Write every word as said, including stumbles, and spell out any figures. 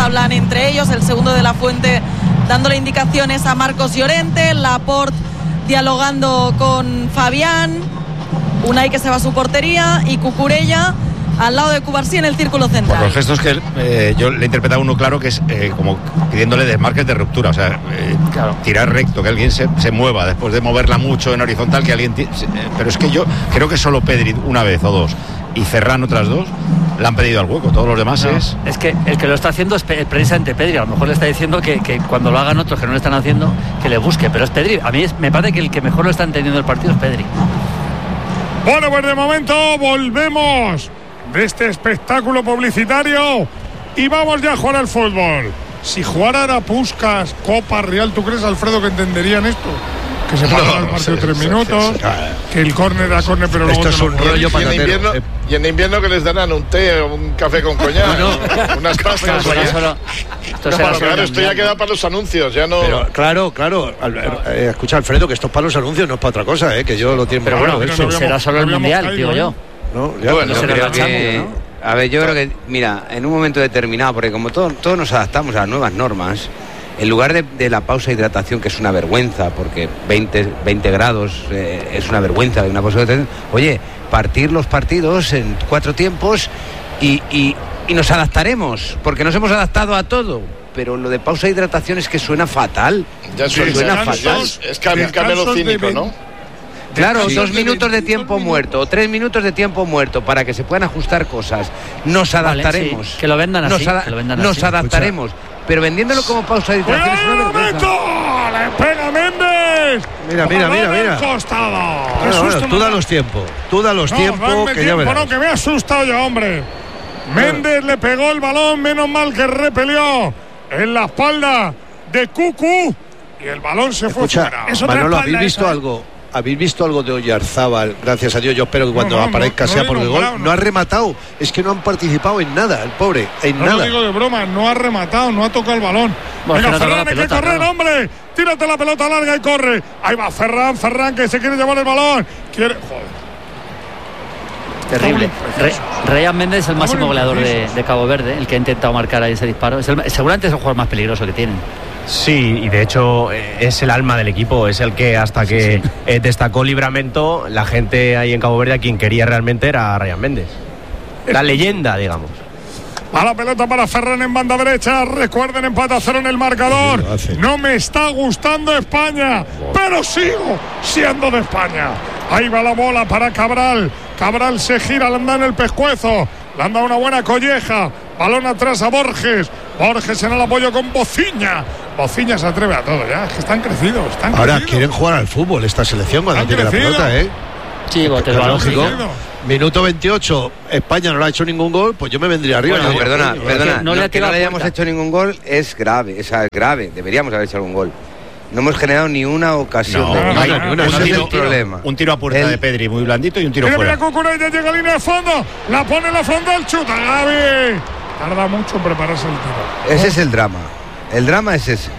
hablan entre ellos, el segundo de la Fuente dándole indicaciones a Marcos Llorente, Laporte dialogando con Fabián, Unai que se va a su portería y Cucurella al lado de Cubarsí en el círculo central. Por los gestos que eh, yo le he interpretado uno claro que es eh, como pidiéndole desmarques de ruptura, o sea, eh, claro. tirar recto, que alguien se, se mueva después de moverla mucho en horizontal, que alguien... T- eh, pero es que yo creo que solo Pedri una vez o dos y Ferran otras dos le han pedido al hueco, todos los demás no, es... Es que el que lo está haciendo es precisamente Pedri, a lo mejor le está diciendo que, que cuando lo hagan otros que no lo están haciendo, que le busque, pero es Pedri. A mí es, me parece que el que mejor lo está entendiendo el partido es Pedri. Bueno, pues de momento volvemos de este espectáculo publicitario y vamos ya a jugar al fútbol. Si jugara Puskas, Copa, Real, ¿tú crees, Alfredo, que entenderían esto? Que se pasa no, el partido sí, tres sí, minutos, sí, sí, sí. que el córner a córner, pero luego... Esto es un rollo para invierno, eh. Y en invierno que les darán un té o un café con coñac, no, no. unas pastas. Bueno, solo, esto no, para, claro, esto ya queda para los anuncios, ya no... Pero, claro, claro, al, eh, escucha, Alfredo, que esto es para los anuncios, no es para otra cosa, eh, que yo lo tengo. Pero bueno, eso. No será solo el Mundial, caído, digo yo. No, ya, bueno, no creo que, ¿no? A ver, yo creo que, mira, en un momento determinado, porque como todos todo nos adaptamos a las nuevas normas, en lugar de, de la pausa de hidratación, que es una vergüenza, porque veinte, veinte grados eh, es una vergüenza de una pausa de hidratación, oye, partir los partidos en cuatro tiempos y, y, y nos adaptaremos, porque nos hemos adaptado a todo. Pero lo de pausa de hidratación es que suena fatal. Ya suena, suena fatal. Es camelo cínico, ¿no? Claro, sí, dos minutos de tiempo muerto, tres minutos de tiempo muerto para que se puedan ajustar cosas. Nos adaptaremos. Vale, sí, que lo vendan así. Nos, ada- que lo vendan nos así. adaptaremos. Pero vendiéndolo como pausa de hidratación es una vergüenza. ¡Le pega Méndez! Mira, mira, mira, mira. Costado. Bueno, bueno, tú danos tiempo. Tú danos no, tiempo, que tiempo, ya verás. No, que me he asustado ya, hombre. Méndez le pegó el balón, menos mal que repelió en la espalda de Cucu y el balón se fue Escucha, fuera. Es Manolo, ¿habéis visto esa, algo? ¿Habéis visto algo de Oyarzábal? Gracias a Dios, yo espero que cuando no, no, aparezca no, sea no por el gol. No. no ha rematado, es que no han participado en nada, el pobre, en no nada. No lo digo de broma, no ha rematado, no ha tocado el balón. Bueno, venga, Ferran, hay que correr, claro. hombre. Tírate la pelota larga y corre. Ahí va Ferran, Ferran, que se quiere llevar el balón. Quiere... Joder. Terrible. Re, Ryan Méndez es el máximo goleador de, de Cabo Verde, el que ha intentado marcar ahí ese disparo. Es el, seguramente es el jugador más peligroso que tienen. Sí, y de hecho es el alma del equipo, es el que hasta que sí, sí. Eh, destacó Livramento, la gente ahí en Cabo Verde a quien quería realmente era a Ryan Méndez. La leyenda, digamos. A la pelota para Ferran en banda derecha. Recuerden, empate a cero en el marcador. No me está gustando España, pero sigo siendo de España. Ahí va la bola para Cabral. Cabral se gira, le anda en el pescuezo. Le anda una buena colleja. Balón atrás a Borges. Borges en el apoyo con Bociña. Bociña se atreve a todo ya. Es que están crecidos. Están Ahora crecidos. quieren jugar al fútbol esta selección cuando tiene la pelota, ¿eh? Sí, botes lógico. Minuto veintiocho, España no le ha hecho ningún gol, pues yo me vendría arriba. Bueno, ¿no? perdona, no, perdona. no, no, le que no le hayamos hecho ningún gol es grave, es grave. Deberíamos haber hecho algún gol. No hemos generado ni una ocasión. No, de no, no, no, no, ese un, es tiro, el problema. Un tiro a puerta el... de Pedri muy blandito y un tiro mira, fuera. Mira, Cucurella llega a línea de fondo, la pone en la frontal, chuta, Gavi. Tarda mucho en prepararse el tiro. Ese es el drama. El drama es ese.